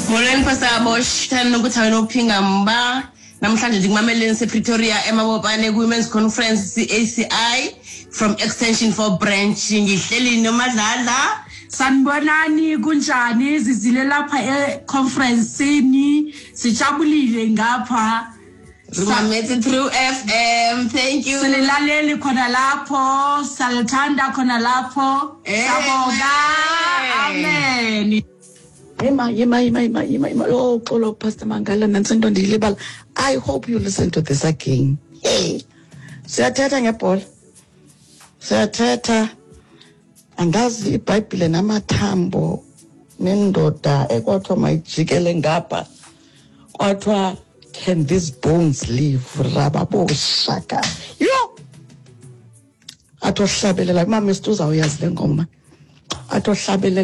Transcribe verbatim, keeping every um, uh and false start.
Molweni Pastor Bosch, thana ukuthi awena uphinga mba. Namhlanje ngikumameleni sePretoria eMabopane Women's Conference C A C I from Extension four branch ngihleli nomadlala. Sanibonani kunjani izizile lapha e-conference ni sijabulile ngapha Samethe through F M. Thank you. Sililaleli khona lapho, salithanda khona lapho. Sabonga. Amen. Yema, yema, yema, yema, yema, yema. Oh, Xolo, Pastor Mangala, nantsento ndiyilibala. I hope you listen to this again. Hey, siyathetha ngebhola. Siyathetha. Angazi iBhayibhile namathambo nendoda ekwathiwa mayijikele ngapha. Kwathiwa, can these bones live? Rababo shaka. Yo! Ato hlabelela, mama istuza uyazi le ngoma. Ato hlabelela.